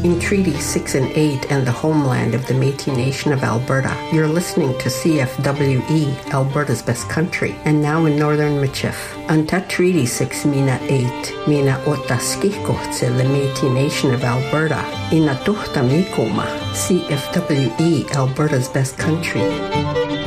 in Treaty 6 and 8 and the homeland of the Métis Nation of Alberta. You're listening to CFWE, Alberta's Best Country, and now in Northern Michif. Anta Treaty 6 Mina 8, Mina Otaskikohtse, the Métis Nation of Alberta, Ina Tuhta Mikoma, CFWE, Alberta's Best Country.